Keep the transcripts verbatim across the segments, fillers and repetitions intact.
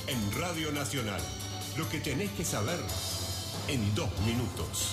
En Radio Nacional, lo que tenés que saber en dos minutos.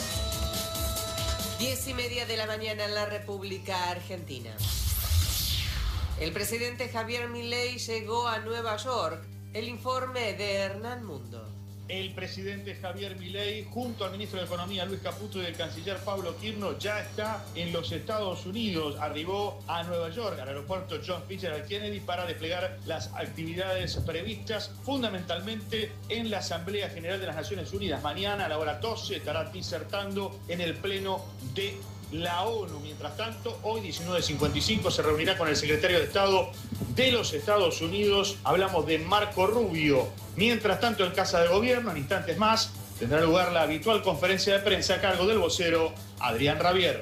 Diez y media de la mañana en la República Argentina. El presidente Javier Milei llegó a Nueva York. El informe de Hernán Mundo. El presidente Javier Milei, junto al ministro de Economía Luis Caputo y el canciller Pablo Quirno, ya está en los Estados Unidos. Arribó a Nueva York, al aeropuerto John Fitzgerald Kennedy, para desplegar las actividades previstas, fundamentalmente en la Asamblea General de las Naciones Unidas. Mañana a la hora doce estará disertando en el Pleno de la ONU. Mientras tanto, hoy diecinueve cincuenta y cinco se reunirá con el secretario de Estado de los Estados Unidos. Hablamos de Marco Rubio. Mientras tanto, en Casa de Gobierno, en instantes más, tendrá lugar la habitual conferencia de prensa a cargo del vocero Adrián Rabier.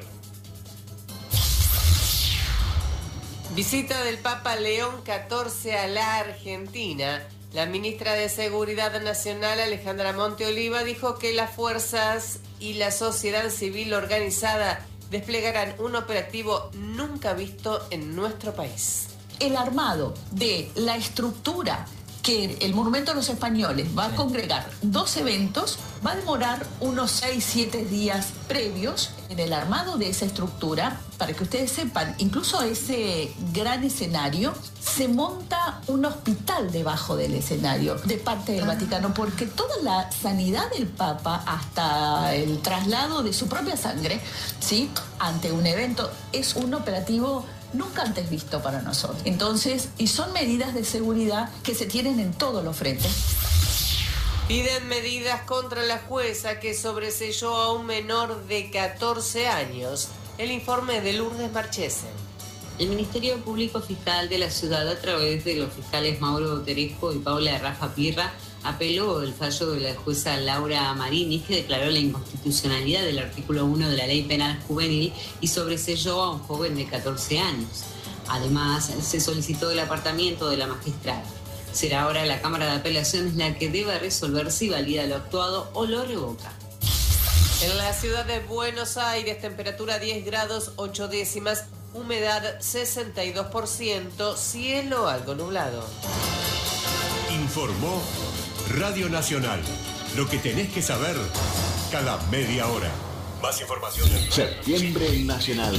Visita del Papa León catorce a la Argentina. La ministra de Seguridad Nacional, Alejandra Monteoliva, dijo que las fuerzas y la sociedad civil organizada desplegarán un operativo nunca visto en nuestro país. El armado de la estructura que el Monumento a los Españoles va a congregar dos eventos, va a demorar unos seis, siete días previos en el armado de esa estructura. Para que ustedes sepan, incluso ese gran escenario, se monta un hospital debajo del escenario de parte del Vaticano, porque toda la sanidad del Papa, hasta el traslado de su propia sangre, ¿sí?, ante un evento, es un operativo nunca antes visto para nosotros. Entonces, y son medidas de seguridad que se tienen en todos los frentes. Piden medidas contra la jueza que sobreseyó a un menor de catorce años. El informe de Lourdes Marchesen. El Ministerio Público Fiscal de la Ciudad, a través de los fiscales Mauro Teresco y Paula Rafa Pirra, apeló del fallo de la jueza Laura Marinis, que declaró la inconstitucionalidad del artículo uno de la Ley Penal Juvenil y sobreseyó a un joven de catorce años. Además, se solicitó el apartamiento de la magistrada. Será ahora la Cámara de Apelaciones la que deba resolver si valida lo actuado o lo revoca. En la ciudad de Buenos Aires, temperatura diez grados ocho décimas, humedad sesenta y dos por ciento, cielo algo nublado. Informó Radio Nacional. Lo que tenés que saber cada media hora. Más información en Septiembre Nacional.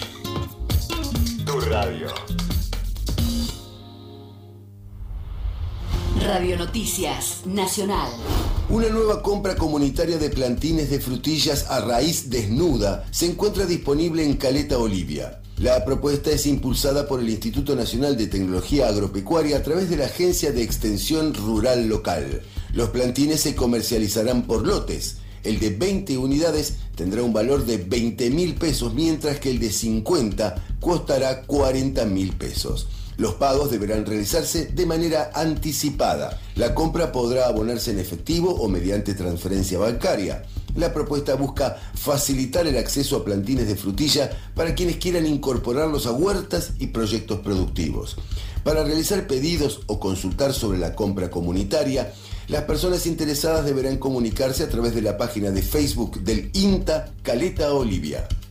Tu radio. Radio Noticias Nacional. Una nueva compra comunitaria de plantines de frutillas a raíz desnuda se encuentra disponible en Caleta Olivia. La propuesta es impulsada por el Instituto Nacional de Tecnología Agropecuaria a través de la Agencia de Extensión Rural Local. Los plantines se comercializarán por lotes. El de veinte unidades tendrá un valor de veinte mil pesos, mientras que el de cincuenta costará cuarenta mil pesos. Los pagos deberán realizarse de manera anticipada. La compra podrá abonarse en efectivo o mediante transferencia bancaria. La propuesta busca facilitar el acceso a plantines de frutilla para quienes quieran incorporarlos a huertas y proyectos productivos. Para realizar pedidos o consultar sobre la compra comunitaria, las personas interesadas deberán comunicarse a través de la página de Facebook del INTA Caleta Olivia.